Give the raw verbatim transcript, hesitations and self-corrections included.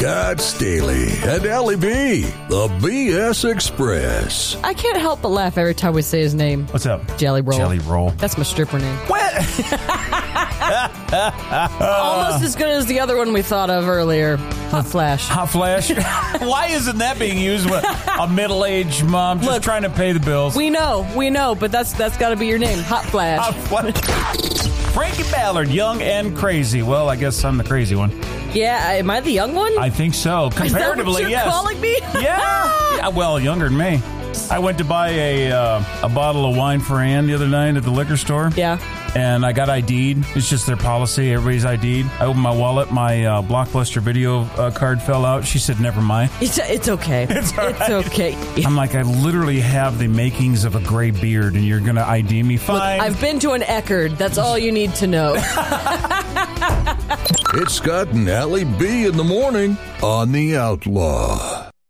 Scott Staley and Allie B, the B S Express. I can't help but laugh every time we say his name. What's up? Jelly Roll. Jelly Roll. That's my stripper name. What? Almost as good as the other one we thought of earlier. Hot Flash. Hot Flash? Why isn't that being used with a middle-aged mom just Look, trying to pay the bills? We know, we know, but that's that's got to be your name. Hot Flash. Hot Flash. Frankie Ballard, young and crazy. Well, I guess I'm the crazy one. Yeah, am I the young one? I think so. Comparatively, Is that what you're yes. calling me? Yeah. Yeah, well, younger than me. I went to buy a uh, a bottle of wine for Ann the other night at the liquor store. Yeah. And I got I D'd. It's just their policy. Everybody's I D'd. I opened my wallet. My uh, Blockbuster video uh, card fell out. She said, never mind. It's, it's okay. It's all It's right. okay. I'm like, I literally have the makings of a gray beard, and you're going to I D me? Fine. Look, I've been to an Eckerd. That's all you need to know. It's Scott and Allie B in the morning on The Outlaw.